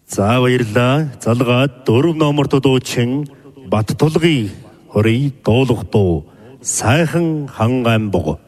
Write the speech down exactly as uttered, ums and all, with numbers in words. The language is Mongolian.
За баярлалаа. Залгаад дөрөв номерт дуучин Баттулгын хорий дуулах дуу Сайхан ханган бого.